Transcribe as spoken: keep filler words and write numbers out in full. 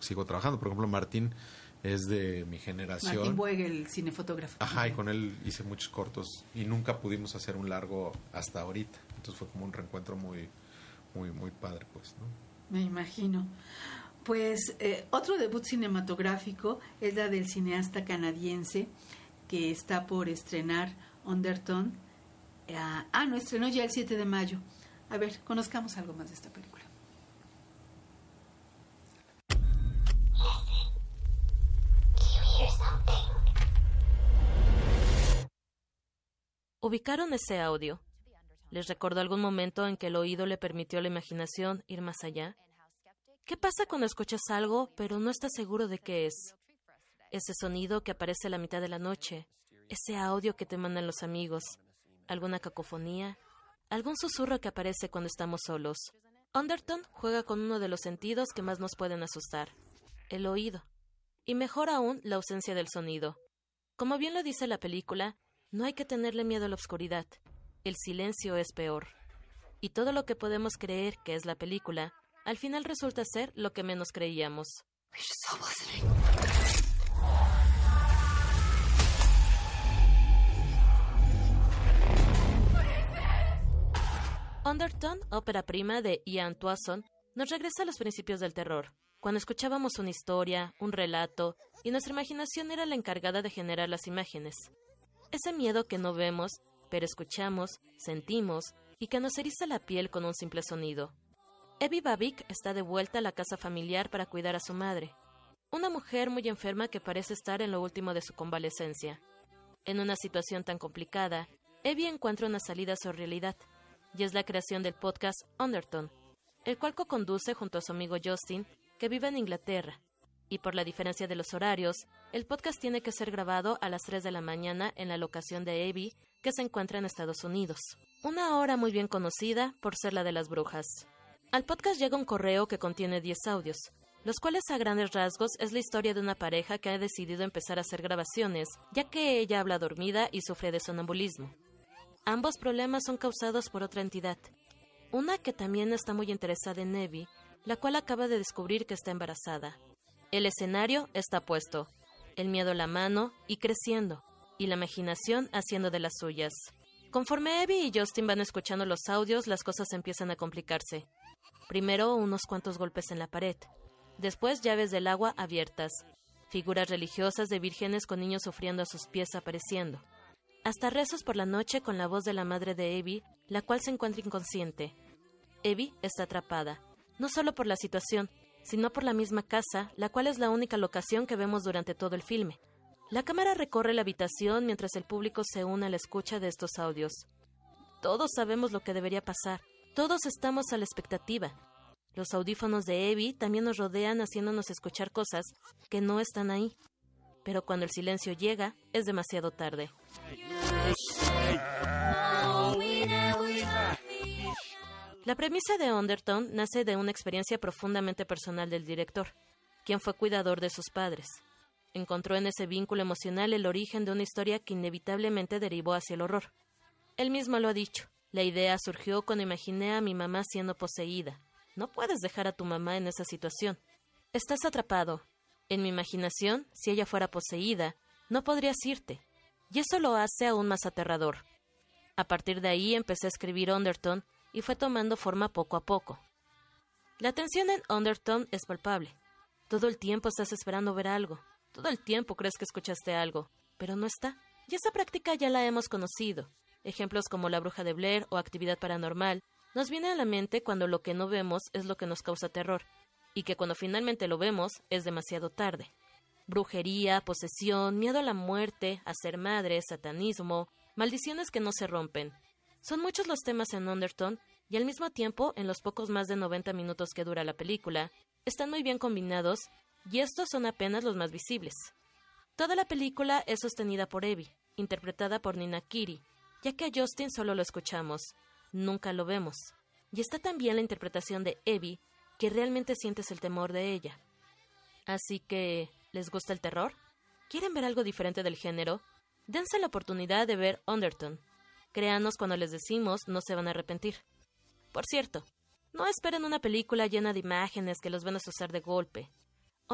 sigo trabajando. Por ejemplo, Martín es de mi generación. Martín Buege, el cinefotógrafo. Ajá, y con él hice muchos cortos y nunca pudimos hacer un largo hasta ahorita. Entonces fue como un reencuentro muy, muy, muy padre, pues, ¿no? Me imagino. Pues eh, otro debut cinematográfico es la del cineasta canadiense que está por estrenar Undertone. Eh, ah, no, estrenó ya el siete de mayo. A ver, conozcamos algo más de esta película. ¿Ubicaron ese audio? ¿Les recordó algún momento en que el oído le permitió a la imaginación ir más allá? ¿Qué pasa cuando escuchas algo, pero no estás seguro de qué es? Ese sonido que aparece a la mitad de la noche, ese audio que te mandan los amigos, alguna cacofonía, algún susurro que aparece cuando estamos solos. Undertone juega con uno de los sentidos que más nos pueden asustar, el oído. Y mejor aún, la ausencia del sonido. Como bien lo dice la película, no hay que tenerle miedo a la oscuridad. El silencio es peor. Y todo lo que podemos creer que es la película, al final resulta ser lo que menos creíamos. Undertone, ópera prima de Ian Towson, nos regresa a los principios del terror, cuando escuchábamos una historia, un relato, y nuestra imaginación era la encargada de generar las imágenes. Ese miedo que no vemos, pero escuchamos, sentimos, y que nos eriza la piel con un simple sonido. Evie Babic está de vuelta a la casa familiar para cuidar a su madre, una mujer muy enferma que parece estar en lo último de su convalecencia. En una situación tan complicada, Evie encuentra una salida a su realidad, y es la creación del podcast Undertone, el cual co-conduce junto a su amigo Justin, que vive en Inglaterra, y por la diferencia de los horarios, el podcast tiene que ser grabado a las tres de la mañana en la locación de Evie, que se encuentra en Estados Unidos. Una hora muy bien conocida por ser la de las brujas. Al podcast llega un correo que contiene diez audios, los cuales a grandes rasgos es la historia de una pareja que ha decidido empezar a hacer grabaciones, ya que ella habla dormida y sufre de sonambulismo. Ambos problemas son causados por otra entidad, una que también está muy interesada en Evie, la cual acaba de descubrir que está embarazada. El escenario está puesto, el miedo a la mano y creciendo, y la imaginación haciendo de las suyas. Conforme Evie y Justin van escuchando los audios, las cosas empiezan a complicarse. Primero unos cuantos golpes en la pared, después llaves del agua abiertas, figuras religiosas de vírgenes con niños sufriendo a sus pies apareciendo, hasta rezos por la noche con la voz de la madre de Evie, la cual se encuentra inconsciente. Evie está atrapada, no solo por la situación, sino por la misma casa, la cual es la única locación que vemos durante todo el filme. La cámara recorre la habitación mientras el público se une a la escucha de estos audios. Todos sabemos lo que debería pasar, todos estamos a la expectativa. Los audífonos de Evie también nos rodean haciéndonos escuchar cosas que no están ahí. Pero cuando el silencio llega, es demasiado tarde. La premisa de Undertone nace de una experiencia profundamente personal del director, quien fue cuidador de sus padres. Encontró en ese vínculo emocional el origen de una historia que inevitablemente derivó hacia el horror. Él mismo lo ha dicho, la idea surgió cuando imaginé a mi mamá siendo poseída. No puedes dejar a tu mamá en esa situación. Estás atrapado. En mi imaginación, si ella fuera poseída, no podrías irte, y eso lo hace aún más aterrador. A partir de ahí empecé a escribir Undertone y fue tomando forma poco a poco. La tensión en Undertone es palpable. Todo el tiempo estás esperando ver algo, todo el tiempo crees que escuchaste algo, pero no está. Y esa práctica ya la hemos conocido. Ejemplos como La Bruja de Blair o Actividad Paranormal nos vienen a la mente cuando lo que no vemos es lo que nos causa terror, y que cuando finalmente lo vemos es demasiado tarde. Brujería, posesión, miedo a la muerte, a ser madre, satanismo, maldiciones que no se rompen. Son muchos los temas en Undertone y al mismo tiempo, en los pocos más de noventa minutos que dura la película, están muy bien combinados y estos son apenas los más visibles. Toda la película es sostenida por Evie, interpretada por Nina Kiri, ya que a Justin solo lo escuchamos, nunca lo vemos. Y está también la interpretación de Evie, que realmente sientes el temor de ella. Así que, ¿les gusta el terror? ¿Quieren ver algo diferente del género? Dense la oportunidad de ver Undertone. Créanos cuando les decimos, no se van a arrepentir. Por cierto, no esperen una película llena de imágenes que los van a asustar de golpe.